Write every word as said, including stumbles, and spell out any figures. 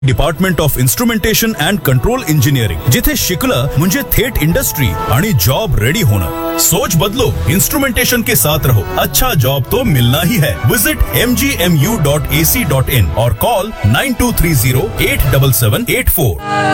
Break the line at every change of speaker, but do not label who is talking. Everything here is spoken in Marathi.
Department of instrumentation and control engineering, जिथे शिकलं म्हणजे थेट इंडस्ट्री आणि जॉब रेडी होणं. सोच बदलो, इंस्ट्रूमेंटेशन के साथ रहो. अच्छा जॉब तो मिलना ही है. Visit M G M U dot A C dot in और call nine to three Ziro eight seven seven eight four.